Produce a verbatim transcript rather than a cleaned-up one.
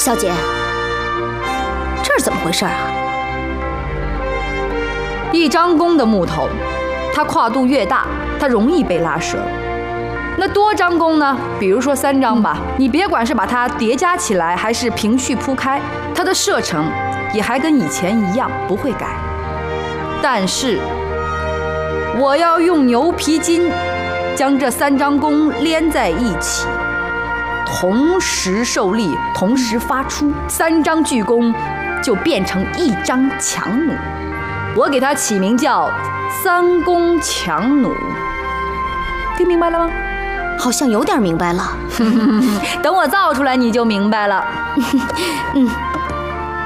小姐，这是怎么回事啊？ 一张弓的木头，它跨度越大，它容易被拉折。那多张弓呢？比如说三张吧，你别管是把它叠加起来，还是平序铺开，它的射程也还跟以前一样，不会改。但是我要用牛皮筋将这三张弓连在一起，同时受力，同时发出，三张巨弓就变成一张强弩。我给它起名叫三弓强弩，听明白了吗？ 好像有点明白了。 等我造出来你就明白了。 嗯。